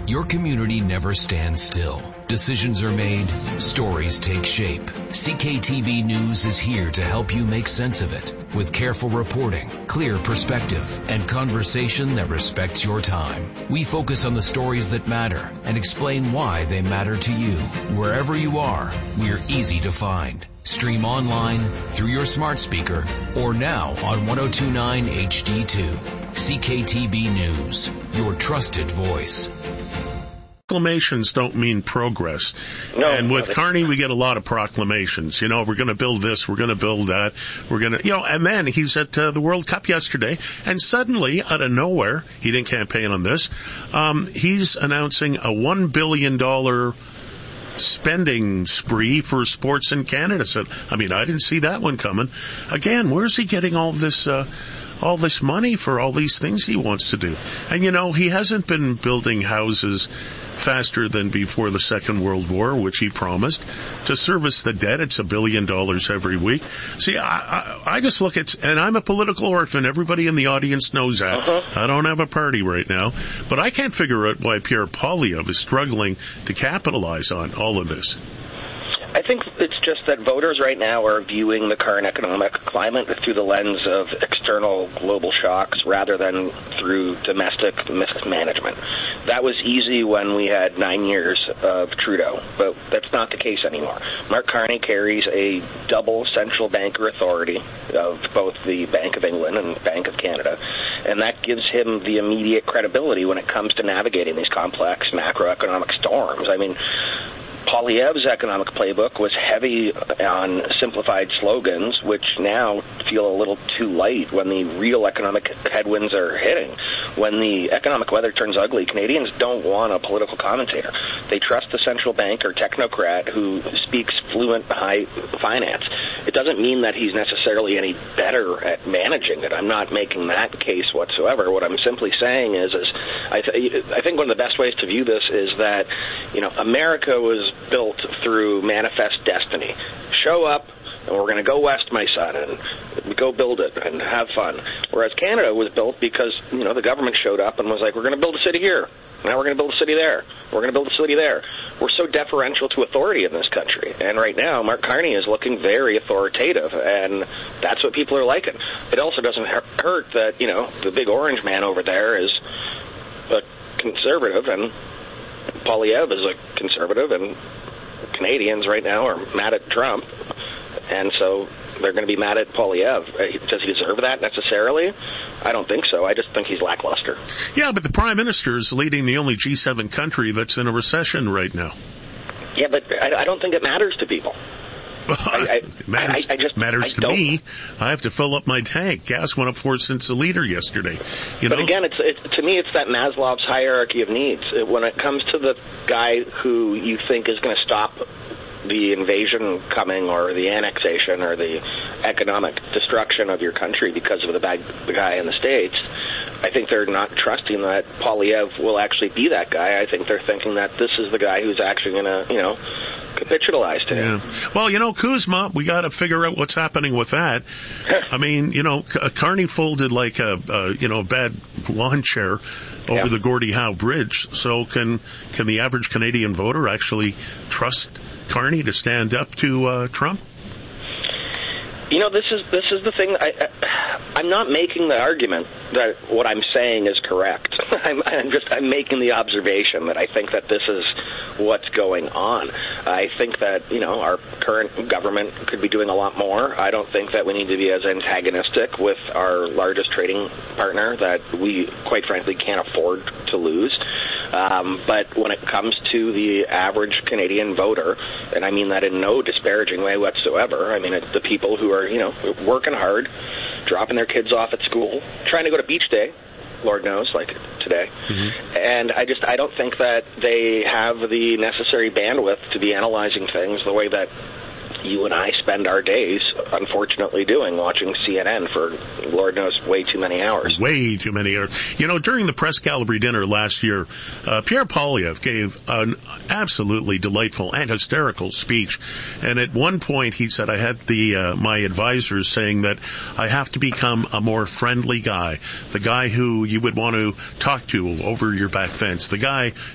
Your community never stands still. Decisions are made, stories take shape. CKTB News is here to help you make sense of it with careful reporting, clear perspective, and conversation that respects your time. We focus on the stories that matter and explain why they matter to you. Wherever you are, we're easy to find. Stream online, through your smart speaker, or now on 1029 HD2. CKTB News, your trusted voice. Proclamations don't mean progress. No, and with Carney, we get a lot of proclamations. You know, we're going to build this, we're going to build that, we're going to, you know, and then he's at the World Cup yesterday, and suddenly, out of nowhere, he didn't campaign on this, he's announcing a $1 billion spending spree for sports in Canada. So, I mean, I didn't see that one coming. Again, where's he getting all this money for all these things he wants to do? And, you know, he hasn't been building houses faster than before the Second World War, which he promised. To service the debt, it's $1 billion every week. See, I just look at, and I'm a political orphan. Everybody in the audience knows that. I don't have a party right now. But I can't figure out why Pierre Poilievre is struggling to capitalize on all of this. I think it's just that voters right now are viewing the current economic climate through the lens of external global shocks rather than through domestic mismanagement. That was easy when we had 9 years of Trudeau, but that's not the case anymore. Mark Carney carries a double central banker authority of both the Bank of England and Bank of Canada, and that gives him the immediate credibility when it comes to navigating these complex macroeconomic storms. I mean, Poilievre's economic playbook was heavy on simplified slogans, which now feel a little too light when the real economic headwinds are hitting. When the economic weather turns ugly, Canadians don't want a political commentator. They trust the central bank or technocrat who speaks fluent high finance. It doesn't mean that he's necessarily any better at managing it. I'm not making that case whatsoever. What I'm simply saying is I think one of the best ways to view this is that, you know, America was built through manifest destiny. Show up, and we're going to go west, my son, and go build it and have fun. Whereas Canada was built because, you know, the government showed up and was like, we're going to build a city here. Now we're going to build a city there. We're going to build a city there. We're so deferential to authority in this country. And right now, Mark Carney is looking very authoritative, and that's what people are liking. It also doesn't hurt that, you know, the big orange man over there is a conservative, and Poilievre is a conservative, and Canadians right now are mad at Trump, and so they're going to be mad at Poilievre. Does he deserve that necessarily? I don't think so. I just think he's lackluster. Yeah, but the Prime Minister is leading the only G7 country that's in a recession right now. Yeah, but I don't think it matters to people. It matters to me. I have to fill up my tank. Gas went up 4 cents a liter yesterday. But again, to me, it's that Maslow's hierarchy of needs. When it comes to the guy who you think is going to stop the invasion coming, or the annexation, or the economic destruction of your country because of the guy in the States, I think they're not trusting that Poilievre will actually be that guy. I think they're thinking that this is the guy who's actually going to, you know, capitulate to him. Yeah. Well, you know, Kuzma, we got to figure out what's happening with that. I mean, you know, Carney folded like a bad lawn chair over the Gordie Howe Bridge. So can the average Canadian voter actually trust Carney to stand up to Trump? You know, this is the thing. I'm not making the argument that what I'm saying is correct. I'm making the observation that I think that this is what's going on. I think that, you know, our current government could be doing a lot more. I don't think that we need to be as antagonistic with our largest trading partner that we, quite frankly, can't afford to lose. But when it comes to the average Canadian voter, and I mean that in no disparaging way whatsoever, I mean it's the people who are, you know, working hard, dropping their kids off at school, trying to go to beach day, Lord knows, like today. Mm-hmm. And I don't think that they have the necessary bandwidth to be analyzing things the way that you and I spend our days, unfortunately, watching CNN for, Lord knows, way too many hours. Way too many hours. You know, during the press gallery dinner last year, Pierre Poilievre gave an absolutely delightful and hysterical speech. And at one point, he said, I had my advisors saying that I have to become a more friendly guy, the guy who you would want to talk to over your back fence, the guy